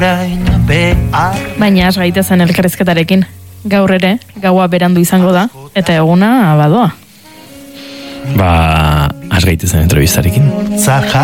Baina has gaitezen elkarrizketarekin. Gaur ere, gaua berandu izango da, eta eguna badoa. Has gaitezen entrevistarekin.